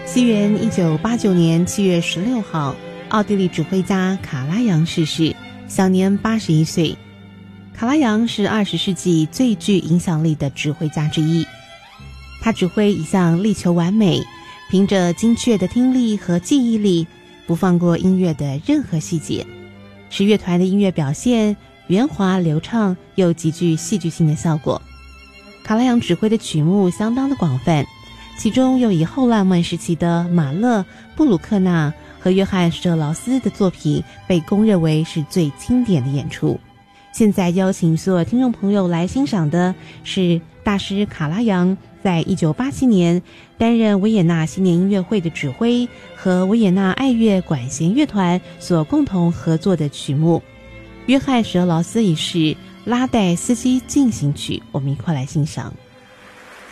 西元1989年7月16号，奥地利指挥家卡拉扬逝世，享年81岁。卡拉扬是20世纪最具影响力的指挥家之一，他指挥一向力求完美，凭着精确的听力和记忆力，不放过音乐的任何细节，使乐团的音乐表现圆滑流畅又极具戏剧性的效果。卡拉扬指挥的曲目相当的广泛，其中又以后浪漫时期的马勒、布鲁克纳和约翰施特劳斯的作品被公认为是最经典的演出。现在邀请所有听众朋友来欣赏的是大师卡拉扬在1987年担任维也纳新年音乐会的指挥和维也纳爱乐管弦乐团所共同合作的曲目《约翰施特劳斯一世拉代斯基进行曲》，我们一块来欣赏。